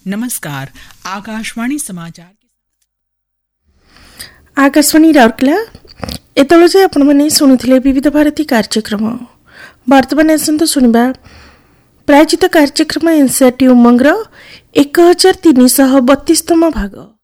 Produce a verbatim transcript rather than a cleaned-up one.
नमस्कार। आकाशवाणी समाचार आकाशवाणी राउरकेला एतल जे आपण माने सुनुथिले विविध भारती कार्यक्रम वर्तमान आसंत सुनिबा प्रायोजित कार्यक्रम एनसीईआरटी उमंगर एक हजार तीन सौ बत्तीस तम भाग।